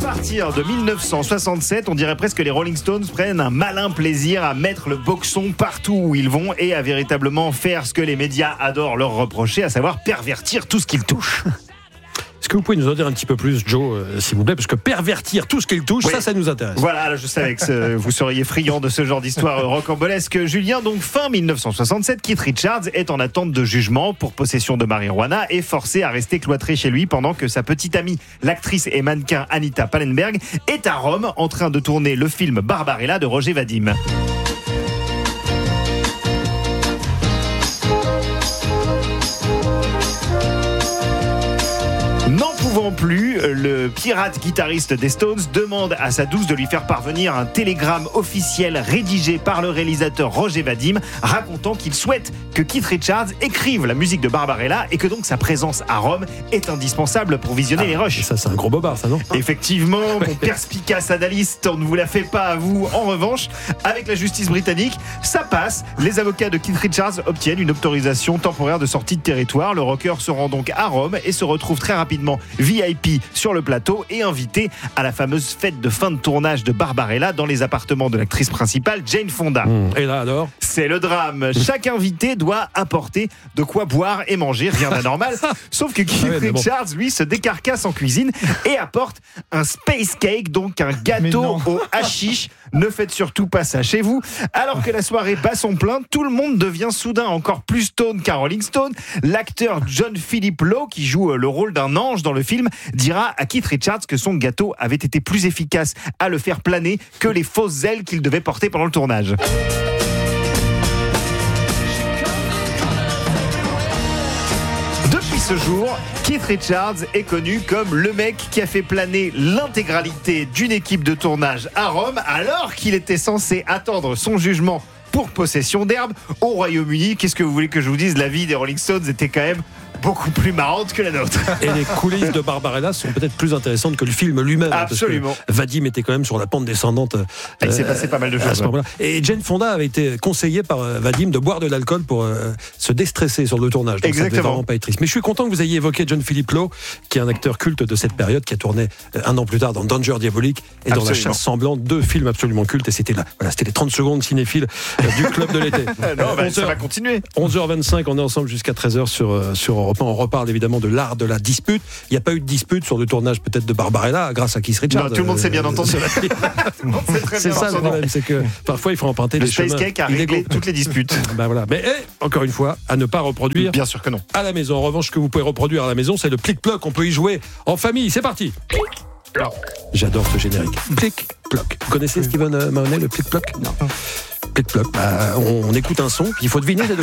partir de 1967, on dirait presque que les Rolling Stones prennent un malin plaisir à mettre le boxon partout où ils vont et à véritablement faire ce que les médias adorent leur reprocher, à savoir pervertir tout ce qu'ils touchent. Est-ce que vous pouvez nous en dire un petit peu plus, Joe, s'il vous plaît, parce que pervertir tout ce qu'il touche, oui. ça nous intéresse. Voilà, je savais que vous seriez friand de ce genre d'histoire rocambolesque. Julien, donc fin 1967, Keith Richards est en attente de jugement pour possession de marijuana et forcé à rester cloîtré chez lui pendant que sa petite amie, l'actrice et mannequin Anita Pallenberg, est à Rome en train de tourner le film Barbarella de Roger Vadim. N'en pouvant plus, le pirate guitariste des Stones demande à sa douce de lui faire parvenir un télégramme officiel rédigé par le réalisateur Roger Vadim racontant qu'il souhaite que Keith Richards écrive la musique de Barbarella et que donc sa présence à Rome est indispensable pour visionner les rushs. Ça, c'est un gros bobard, ça, non ? Effectivement, mon perspicace analyste, on ne vous la fait pas à vous. En revanche, avec la justice britannique, ça passe. Les avocats de Keith Richards obtiennent une autorisation temporaire de sortie de territoire. Le rocker se rend donc à Rome et se retrouve très rapidement VIP sur le plateau et invité à la fameuse fête de fin de tournage de Barbarella dans les appartements de l'actrice principale Jane Fonda. Et là alors ? C'est le drame. Chaque invité doit apporter de quoi boire et manger, rien d'anormal. Sauf que Keith Richards, lui, se décarcasse en cuisine et apporte un space cake, donc un gâteau au hashish. Ne faites surtout pas ça chez vous. Alors que la soirée bat son plein, tout le monde devient soudain encore plus stone qu'un Rolling Stone. L'acteur John Philip Lowe, qui joue le rôle d'un ange dans le film, dira à Keith Richards que son gâteau avait été plus efficace à le faire planer que les fausses ailes qu'il devait porter pendant le tournage. Depuis ce jour, Keith Richards est connu comme le mec qui a fait planer l'intégralité d'une équipe de tournage à Rome alors qu'il était censé attendre son jugement pour possession d'herbe au Royaume-Uni. Qu'est-ce que vous voulez que je vous dise ? La vie des Rolling Stones était quand même beaucoup plus marrante que la nôtre. Et les coulisses de Barbarella sont peut-être plus intéressantes que le film lui-même. Absolument. Parce que Vadim était quand même sur la pente descendante. Il s'est passé pas mal de choses. Et Jane Fonda avait été conseillée par Vadim de boire de l'alcool pour se déstresser sur le tournage. Donc exactement. Ça devait vraiment pas être triste. Mais je suis content que vous ayez évoqué John Philip Lowe, qui est un acteur culte de cette période, qui a tourné un an plus tard dans Danger Diabolique et dans La Chasse Sanglante, 2 films absolument cultes. Et c'était les 30 secondes cinéphiles du club de l'été. Ça va continuer. 11h25, on est ensemble jusqu'à 13h sur Europe 1. On reparle évidemment de l'art de la dispute. Il n'y a pas eu de dispute sur le tournage peut-être de Barbarella grâce à Keith Richards. Non, tout le monde s'est bien entendu. C'est ça le problème, c'est que parfois il faut emprunter les chemins. Le Space Cake a réglé toutes les disputes. Voilà. Mais encore une fois, à ne pas reproduire. Bien sûr que non. À la maison. En revanche, ce que vous pouvez reproduire à la maison, c'est le plic-ploc. On peut y jouer en famille. C'est parti. J'adore ce générique. Plic-ploc. Vous connaissez Steven Mahoney, le plic-ploc ? Non. Plic-ploc. On écoute un son, puis il faut deviner.